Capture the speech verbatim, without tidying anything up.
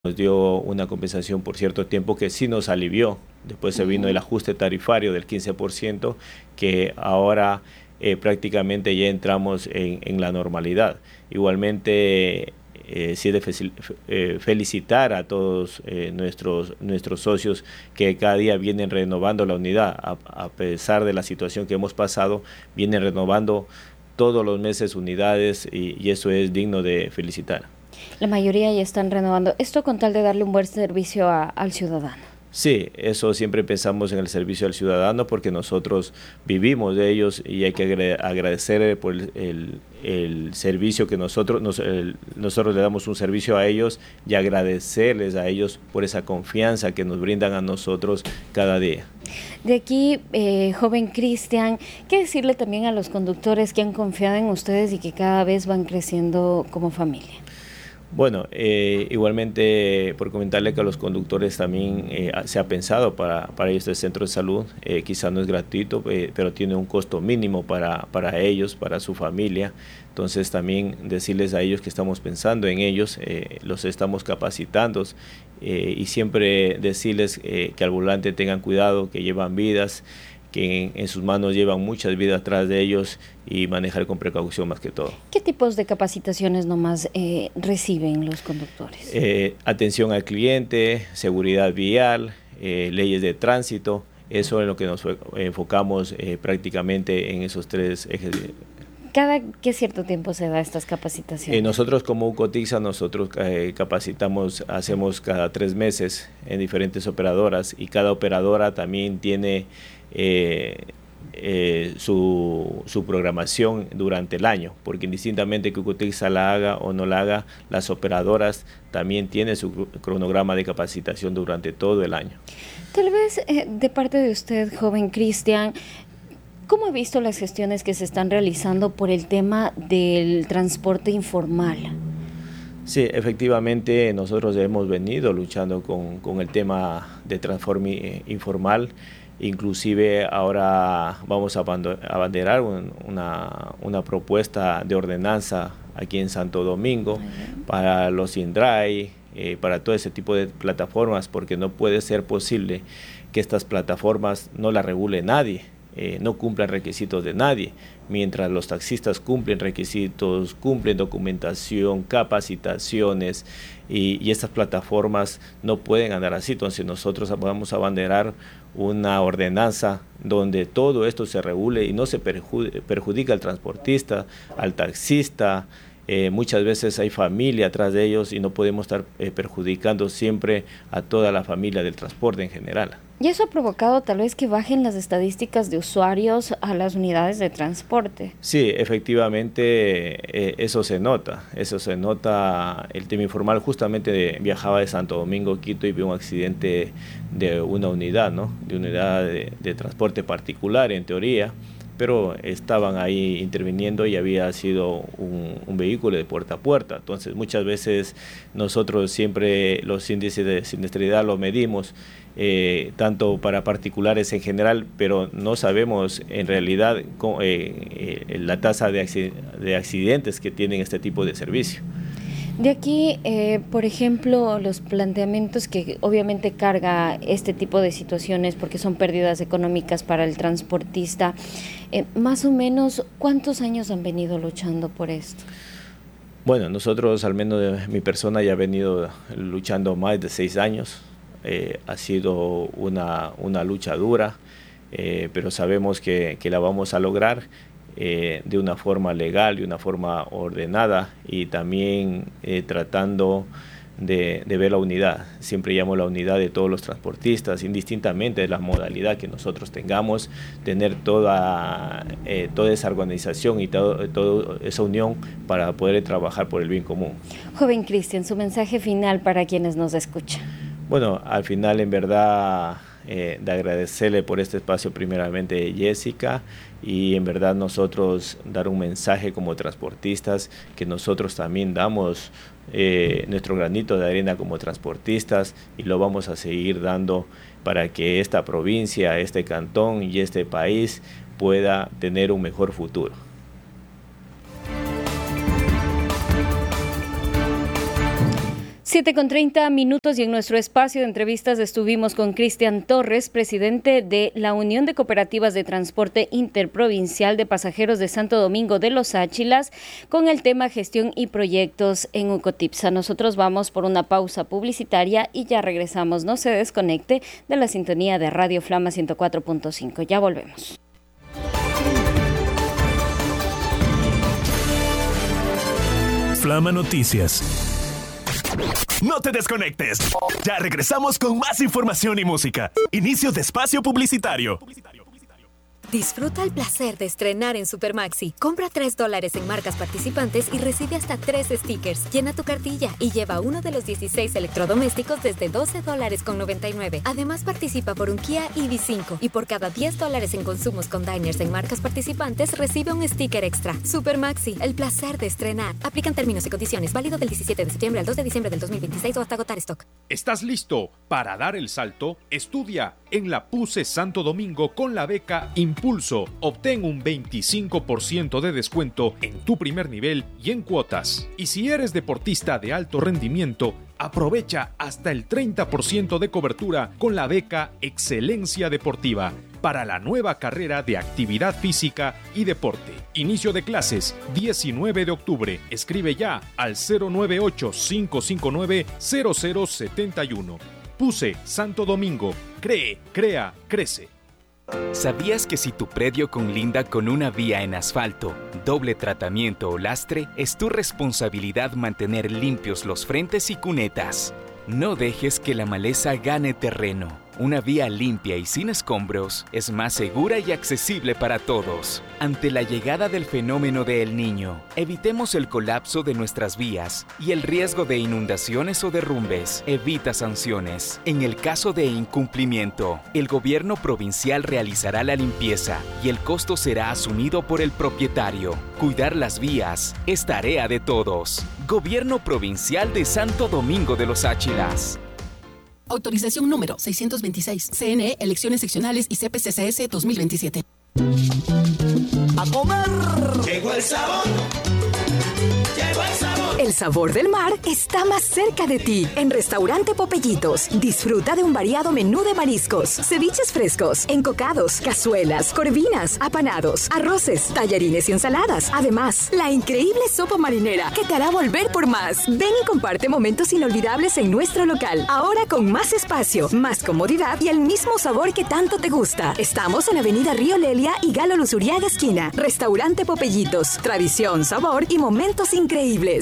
nos dio una compensación por cierto tiempo que sí nos alivió. Después se vino el ajuste tarifario del quince por ciento, que ahora eh, prácticamente ya entramos en, en la normalidad. Igualmente, eh, sí de eh, felicitar a todos eh, nuestros, nuestros socios que cada día vienen renovando la unidad. A, a pesar de la situación que hemos pasado, vienen renovando todos los meses unidades y, y eso es digno de felicitar. La mayoría ya están renovando. Esto con tal de darle un buen servicio a, al ciudadano. Sí, eso siempre pensamos en el servicio al ciudadano porque nosotros vivimos de ellos y hay que agradecer por el, el, el servicio que nosotros, nos, el, nosotros le damos un servicio a ellos y agradecerles a ellos por esa confianza que nos brindan a nosotros cada día. De aquí, eh, joven Cristian, ¿qué decirle también a los conductores que han confiado en ustedes y que cada vez van creciendo como familia? Bueno, eh, igualmente por comentarle que a los conductores también eh, se ha pensado para, para ellos el centro de salud, eh, quizá no es gratuito, eh, pero tiene un costo mínimo para, para ellos, para su familia. Entonces también decirles a ellos que estamos pensando en ellos, eh, los estamos capacitando eh, y siempre decirles eh, que al volante tengan cuidado, que llevan vidas, que en, en sus manos llevan muchas vidas atrás de ellos y manejar con precaución más que todo. ¿Qué tipos de capacitaciones nomás eh, reciben los conductores? Eh, atención al cliente, seguridad vial, eh, leyes de tránsito, eso es lo que nos enfocamos eh, prácticamente en esos tres ejes. ¿Cada qué cierto tiempo se da estas capacitaciones? Eh, nosotros como UCOTIXA, nosotros eh, capacitamos, hacemos cada tres meses en diferentes operadoras y cada operadora también tiene eh, eh, su, su programación durante el año, porque indistintamente que UCOTIXA la haga o no la haga, las operadoras también tienen su cronograma de capacitación durante todo el año. Tal vez eh, de parte de usted, joven Cristian, ¿cómo ha visto las gestiones que se están realizando por el tema del transporte informal? Sí, efectivamente nosotros hemos venido luchando con, con el tema de transporte informal, inclusive ahora vamos a abanderar un, una, una propuesta de ordenanza aquí en Santo Domingo para los INDRAI, eh, para todo ese tipo de plataformas, porque no puede ser posible que estas plataformas no las regule nadie. Eh, no cumplan requisitos de nadie, mientras los taxistas cumplen requisitos, cumplen documentación, capacitaciones y, y estas plataformas no pueden andar así. Entonces nosotros vamos a abanderar una ordenanza donde todo esto se regule y no se perjudica, perjudica al transportista, al taxista. Eh, muchas veces hay familia atrás de ellos y no podemos estar eh, perjudicando siempre a toda la familia del transporte en general. ¿Y eso ha provocado tal vez que bajen las estadísticas de usuarios a las unidades de transporte? Sí, efectivamente eh, eso se nota, eso se nota el tema informal. Justamente de, viajaba de Santo Domingo a Quito y vi un accidente de una unidad, ¿no? De una unidad de, de transporte particular en teoría, pero estaban ahí interviniendo y había sido un, un vehículo de puerta a puerta. Entonces muchas veces nosotros siempre los índices de siniestralidad los medimos, eh, tanto para particulares en general, pero no sabemos en realidad cómo, eh, eh, la tasa de, acc de accidentes que tienen este tipo de servicio. De aquí, eh, por ejemplo, los planteamientos que obviamente carga este tipo de situaciones porque son pérdidas económicas para el transportista, eh, más o menos, ¿cuántos años han venido luchando por esto? Bueno, nosotros, al menos mi persona, ya ha venido luchando más de seis años. Eh, ha sido una, una lucha dura, eh, pero sabemos que, que la vamos a lograr. Eh, de una forma legal, de una forma ordenada y también eh, tratando de, de ver la unidad. Siempre llamo la unidad de todos los transportistas, indistintamente de la modalidad que nosotros tengamos, tener toda, eh, toda esa organización y todo, toda esa unión para poder trabajar por el bien común. Joven Cristian, su mensaje final para quienes nos escuchan. Bueno, al final en verdad eh, de agradecerle por este espacio primeramente Jessica y en verdad nosotros dar un mensaje como transportistas que nosotros también damos eh, nuestro granito de arena como transportistas y lo vamos a seguir dando para que esta provincia, este cantón y este país pueda tener un mejor futuro. siete con treinta minutos y en nuestro espacio de entrevistas estuvimos con Cristian Torres, presidente de la Unión de Cooperativas de Transporte Interprovincial de Pasajeros de Santo Domingo de los Áchilas, con el tema gestión y proyectos en Ucotipsa. Nosotros vamos por una pausa publicitaria y ya regresamos. No se desconecte de la sintonía de Radio Flama ciento cuatro punto cinco. Ya volvemos. Flama Noticias. No te desconectes. Ya regresamos con más información y música. Inicio de espacio publicitario. Disfruta el placer de estrenar en Supermaxi. Compra tres dólares en marcas participantes y recibe hasta tres stickers. Llena tu cartilla y lleva uno de los dieciséis electrodomésticos desde doce dólares con noventa y nueve. Además, participa por un Kia E V cinco y por cada diez dólares en consumos con diners en marcas participantes, recibe un sticker extra. Supermaxi, el placer de estrenar. Aplican términos y condiciones. Válido del diecisiete de septiembre al dos de diciembre del dos mil veintiséis o hasta agotar stock. ¿Estás listo para dar el salto? Estudia en la PUCE Santo Domingo con la beca Impulso. Obtén un veinticinco por ciento de descuento en tu primer nivel y en cuotas. Y si eres deportista de alto rendimiento, aprovecha hasta el treinta por ciento de cobertura con la beca Excelencia Deportiva para la nueva carrera de actividad física y deporte. Inicio de clases diecinueve de octubre. Escribe ya al cero nueve ocho, cinco cinco nueve, cero cero siete uno. PUCE Santo Domingo. Cree, crea, crece. ¿Sabías que si tu predio conlinda con una vía en asfalto, doble tratamiento o lastre, es tu responsabilidad mantener limpios los frentes y cunetas? No dejes que la maleza gane terreno. Una vía limpia y sin escombros es más segura y accesible para todos. Ante la llegada del fenómeno de El Niño, evitemos el colapso de nuestras vías y el riesgo de inundaciones o derrumbes. Evita sanciones. En el caso de incumplimiento, el gobierno provincial realizará la limpieza y el costo será asumido por el propietario. Cuidar las vías es tarea de todos. Gobierno Provincial de Santo Domingo de los Áchilas. Autorización número seiscientos veintiséis. C N E, Elecciones Seccionales y C P C C S dos mil veintisiete. ¡A comer! Llegó el sabor. Llegó el sabor. El sabor del mar está más cerca de ti. En Restaurante Popellitos, disfruta de un variado menú de mariscos, ceviches frescos, encocados, cazuelas, corvinas, apanados, arroces, tallarines y ensaladas. Además, la increíble sopa marinera que te hará volver por más. Ven y comparte momentos inolvidables en nuestro local. Ahora con más espacio, más comodidad y el mismo sabor que tanto te gusta. Estamos en Avenida Río Lelia y Galo Luzuriaga esquina. Restaurante Popellitos, tradición, sabor y momentos increíbles.